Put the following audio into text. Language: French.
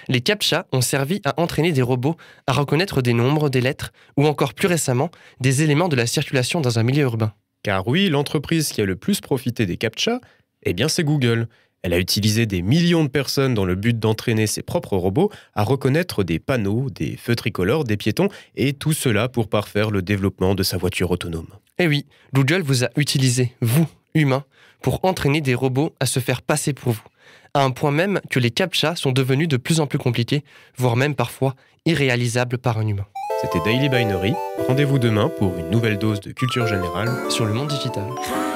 Les CAPTCHA ont servi à entraîner des robots à reconnaître des nombres, des lettres, ou encore plus récemment, des éléments de la circulation dans un milieu urbain. Car oui, l'entreprise qui a le plus profité des CAPTCHA, c'est Google. Elle a utilisé des millions de personnes dans le but d'entraîner ses propres robots à reconnaître des panneaux, des feux tricolores, des piétons, et tout cela pour parfaire le développement de sa voiture autonome. Eh oui, Google vous a utilisé, vous, humains, pour entraîner des robots à se faire passer pour vous, à un point même que les CAPTCHA sont devenus de plus en plus compliqués, voire même parfois irréalisables par un humain. C'était Daily Binary. Rendez-vous demain pour une nouvelle dose de culture générale sur le monde digital.